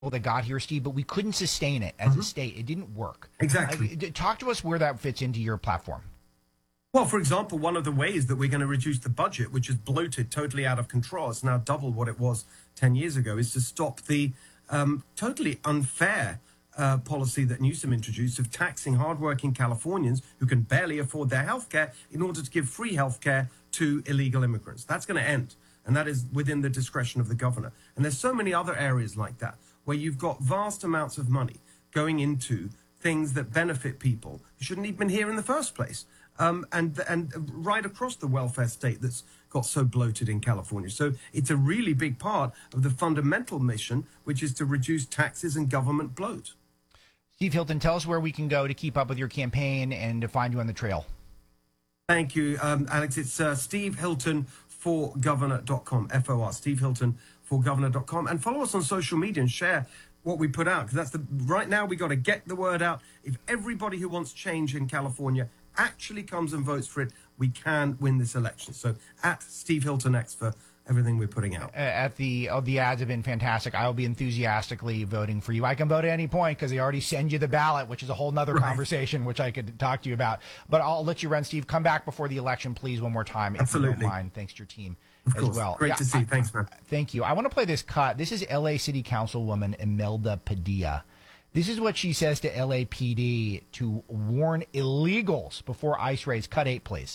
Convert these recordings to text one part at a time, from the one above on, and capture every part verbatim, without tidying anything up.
that got here, Steve, but we couldn't sustain it as mm-hmm. a state. It didn't work. Exactly. Uh, talk to us where that fits into your platform. Well, for example, one of the ways that we're going to reduce the budget, which is bloated, totally out of control, it's now double what it was ten years ago, is to stop the um, totally unfair uh, policy that Newsom introduced of taxing hardworking Californians who can barely afford their health care in order to give free health care to illegal immigrants. That's going to end. And that is within the discretion of the governor. And there's so many other areas like that where you've got vast amounts of money going into things that benefit people who shouldn't even been here in the first place. Um, and and right across the welfare state that's got so bloated in California. So it's a really big part of the fundamental mission, which is to reduce taxes and government bloat. Steve Hilton, tell us where we can go to keep up with your campaign and to find you on the trail. Thank you, um, Alex. It's uh, Steve Hilton for governor dot com, F O R, Steve Hilton for governor dot com. And follow us on social media and share what we put out. Because that's the right now we got to get the word out. If everybody who wants change in California actually comes and votes for it, we can win this election. So at Steve Hilton X for everything we're putting out. Uh, at the oh, the ads have been fantastic. I will be enthusiastically voting for you. I can vote at any point because they already send you the ballot, which is a whole nother right. conversation, which I could talk to you about. But I'll let you run, Steve. Come back before the election, please, one more time, Absolutely. if you don't mind. Thanks to your team of as course. well. Great yeah, to see you. Thanks, man. I, thank you. I want to play this cut. This is L A City Councilwoman Imelda Padilla. This is what she says to L A P D to warn illegals before ICE raids. Cut eight, please.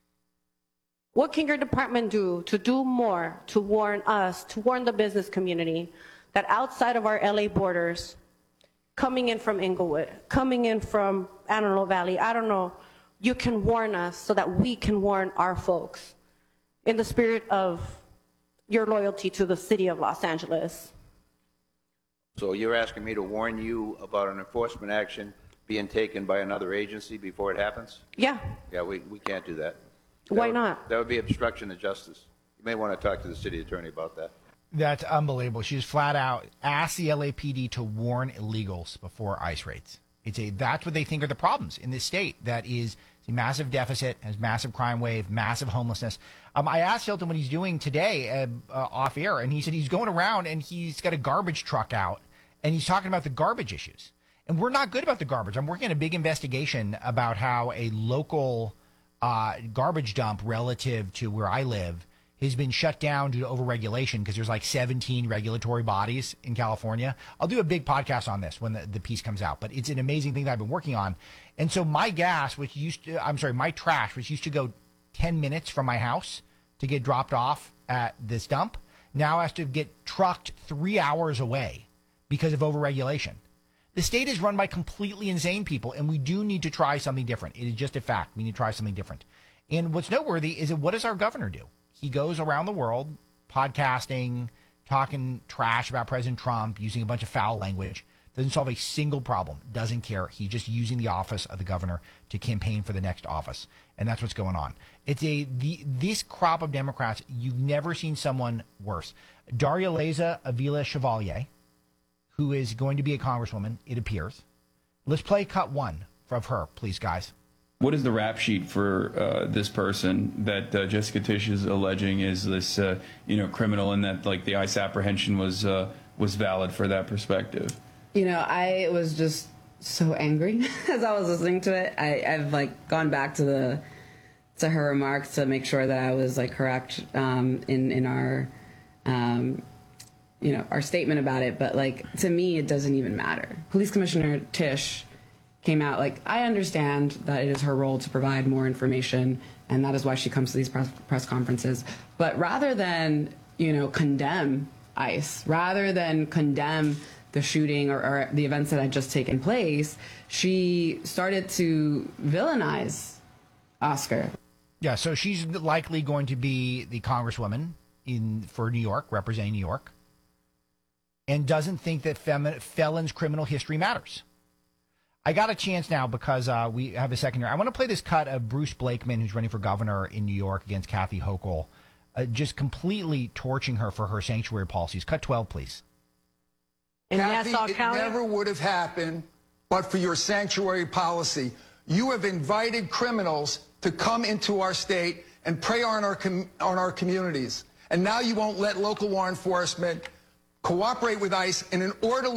What can your department do to do more to warn us, to warn the business community that outside of our L A borders, coming in from Inglewood, coming in from Antelope Valley, I don't know, you can warn us so that we can warn our folks in the spirit of your loyalty to the city of Los Angeles. So you're asking me to warn you about an enforcement action being taken by another agency before it happens? Yeah. Yeah, we, we can't do that. That Why would, not? That would be obstruction of justice. You may want to talk to the city attorney about that. That's unbelievable. She's flat out asked the L A P D to warn illegals before ICE raids. It's a that's what they think are the problems in this state. That is a massive deficit, has massive crime wave, massive homelessness. Um, I asked Hilton what he's doing today uh, uh, off air, and he said he's going around and he's got a garbage truck out, and he's talking about the garbage issues. And we're not good about the garbage. I'm working on a big investigation about how a local uh, garbage dump relative to where I live has been shut down due to overregulation because there's like seventeen regulatory bodies in California. I'll do a big podcast on this when the, the piece comes out, but it's an amazing thing that I've been working on. And so my gas, which used to, I'm sorry, my trash, which used to go ten minutes from my house to get dropped off at this dump, now has to get trucked three hours away because of overregulation. The state is run by completely insane people, and we do need to try something different. It is just a fact. We need to try something different. And what's noteworthy is that what does our governor do? He goes around the world podcasting, talking trash about President Trump, using a bunch of foul language. Doesn't solve a single problem. Doesn't care. He's just using the office of the governor to campaign for the next office. And that's what's going on. It's a the this crop of Democrats, you've never seen someone worse. Daria Leza Avila Chevalier, who is going to be a congresswoman, it appears. Let's play cut one of her, please, guys. What is the rap sheet for uh, this person that uh, Jessica Tisch is alleging is this, uh, you know, criminal, and that like the ICE apprehension was uh, was valid for that perspective? You know, I was just so angry as I was listening to it. I, I've like gone back to the to her remarks to make sure that I was like correct um, in in our um, you know our statement about it. But like to me, it doesn't even matter. Police Commissioner Tisch came out like, I understand that it is her role to provide more information, and that is why she comes to these press, press conferences. But rather than, you know, condemn ICE, rather than condemn the shooting or, or the events that had just taken place, she started to villainize Oscar. Yeah, so she's likely going to be the congresswoman in for New York, representing New York, and doesn't think that fem- felons' criminal history matters. I got a chance now because uh, we have a second here. I want to play this cut of Bruce Blakeman, who's running for governor in New York against Kathy Hochul, uh, just completely torching her for her sanctuary policies. Cut twelve, please. In Kathy, Nassau it County? never would have happened but for your sanctuary policy. You have invited criminals to come into our state and prey on our, com- on our communities. And now you won't let local law enforcement cooperate with ICE in an orderly